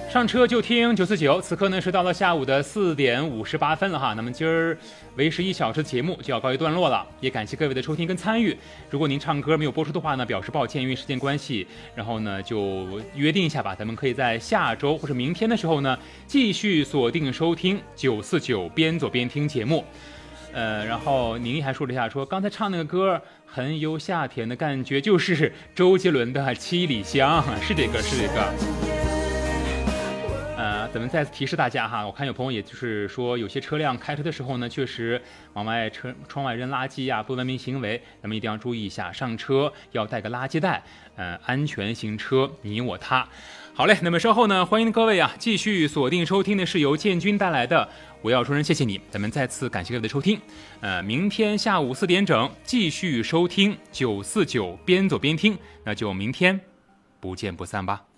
上车就听949，此刻呢是到了下午的4点58分了哈。那么今儿为时1小时的节目就要告一段落了，也感谢各位的收听跟参与。如果您唱歌没有播出的话呢，表示抱歉，因为时间关系，然后呢就约定一下吧，咱们可以在下周或者明天的时候呢继续锁定收听949边走边听节目。然后宁毅还说了一下，说刚才唱那个歌很有夏天的感觉，就是周杰伦的《七里香》，是这个。咱们再次提示大家哈，我看有朋友也就是说，有些车辆开车的时候呢，确实往外窗外扔垃圾啊，不文明行为，咱们一定要注意一下，上车要带个垃圾袋，安全行车，你我他。好嘞，那么稍后呢，欢迎各位啊，继续锁定收听的是由建军带来的我要说声谢谢你，咱们再次感谢各位的收听，明天下午4点整继续收听949边走边听，那就明天不见不散吧。